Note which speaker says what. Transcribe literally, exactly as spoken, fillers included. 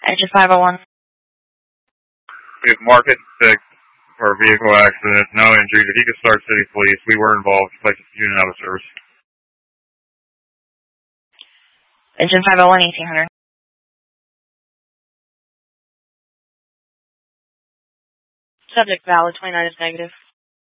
Speaker 1: Engine five oh one.
Speaker 2: We have market six for a vehicle accident, no injuries. If you could start city police, we were involved. Place unit out of service.
Speaker 1: Engine five oh one, eighteen hundred. Subject valid, twenty-nine is negative.